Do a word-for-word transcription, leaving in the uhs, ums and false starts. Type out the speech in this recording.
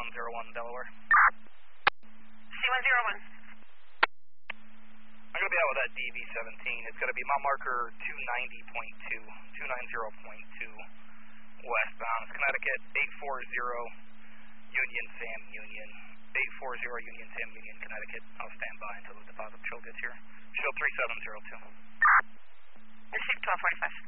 one zero one, Delaware. C one zero one. I'm going to be out with that D V seventeen. It's going to be mile marker two ninety point two, two ninety point two westbound. It's Connecticut eight four zero Union Sam Union. eight four zero Union Sam Union, Connecticut. I'll stand by until the deposit patrol gets here. Shield three seven zero two. Received twelve forty-five.